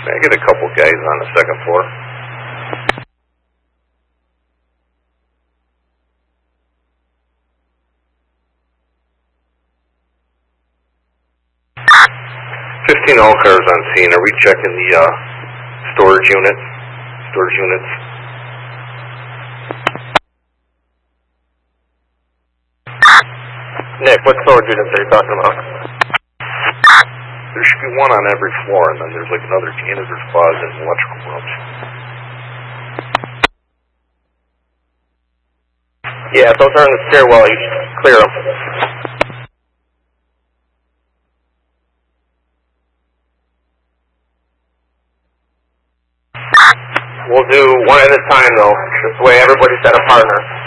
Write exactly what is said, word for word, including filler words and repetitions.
Can I get a couple guys on the second floor? Fifteen all cars on scene. Are we checking the uh, storage units? Storage units. Nick, what storage units are you talking about? There should be one on every floor, and then there's like another janitor's closet and electrical rooms. Yeah, if those are in the stairwell, you should clear them. We'll do one at a time, though. This way everybody's got a partner.